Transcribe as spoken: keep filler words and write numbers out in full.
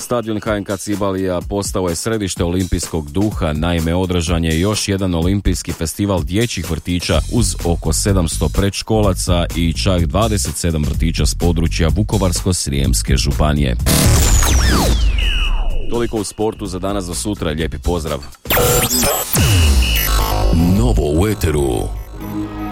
Stadion H N K Cibalija postao je središte olimpijskog duha, naime održan je još jedan olimpijski festival dječjih vrtića uz oko sedamsto predškolaca i čak dvadeset sedam vrtića s područja Vukovarsko-srijemske županije. Toliko u sportu za danas, do sutra, lijepi pozdrav. Novo u eteru.